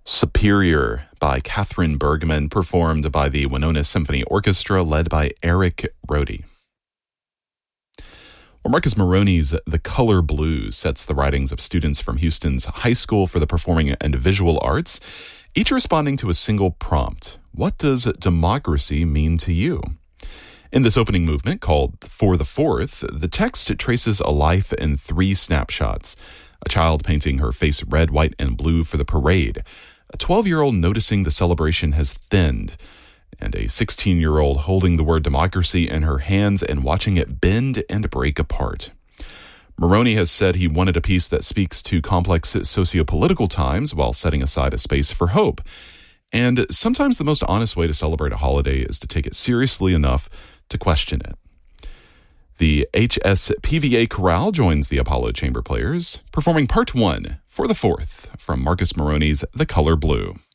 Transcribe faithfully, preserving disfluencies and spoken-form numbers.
Superior by Catherine Bergman, performed by the Winona Symphony Orchestra, led by Eric Rohde. Well, Marcus Moroney's The Color Blue sets the writings of students from Houston's High School for the Performing and Visual Arts, each responding to a single prompt. What does democracy mean to you? In this opening movement, called For the Fourth, the text traces a life in three snapshots. A child painting her face red, white, and blue for the parade. A twelve-year-old noticing the celebration has thinned. And a sixteen-year-old holding the word democracy in her hands and watching it bend and break apart. Moroney has said he wanted a piece that speaks to complex socio-political times while setting aside a space for hope. And sometimes the most honest way to celebrate a holiday is to take it seriously enough to question it. The H S P V A Chorale joins the Apollo Chamber Players, performing part one, For the Fourth, from Marcus Moroney's The Color Blue.